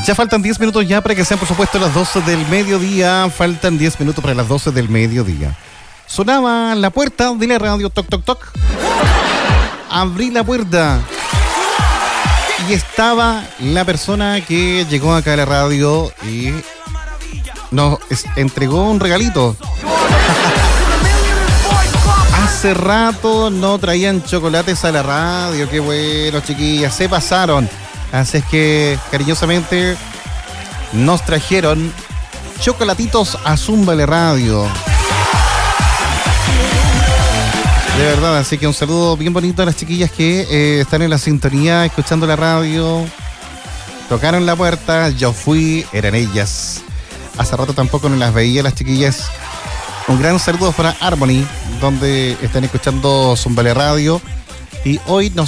Ya faltan 10 minutos ya para que sean, por supuesto, las 12 del mediodía. Faltan 10 minutos para las 12 del mediodía. Sonaba la puerta de la radio, toc, toc, toc. Abrí la puerta y estaba la persona que llegó acá a la radio y nos entregó un regalito. Hace rato no traían chocolates a la radio. Qué bueno, chiquillas, se pasaron. Así es que cariñosamente nos trajeron chocolatitos a Zúmbale Radio. De verdad, así que un saludo bien bonito a las chiquillas que están en la sintonía, escuchando la radio. Tocaron la puerta, yo fui, eran ellas. Hace rato tampoco no las veía las chiquillas. Un gran saludo para Harmony, donde están escuchando Zúmbale Radio. Y hoy nos